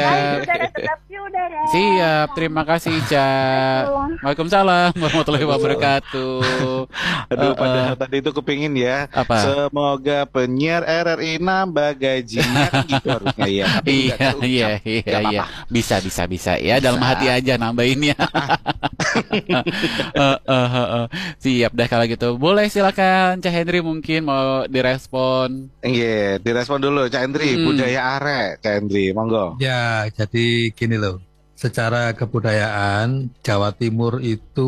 Siap. Udara, tetap di udara. Siap, terima kasih, Ca. Waalaikumsalam warahmatullahi wabarakatuh. Aduh, Eh, eh, padahal tadi itu kepingin ya. apa? Semoga penyiar RRI nambah gajinya kan gitu harusnya ya. Tapi nggak Iya, iya, terucap. iya, Gak iya. apa-apa. Bisa ya. Dalam hati Bisa. aja nambahinnya. Siap dah kalau gitu. Boleh silakan, Cah Henry mungkin mau direspon. Iya, direspon dulu Cak Endri, Mm-mm. budaya arek, Cak Endri, monggo. Ya, jadi gini loh. Secara kebudayaan, Jawa Timur itu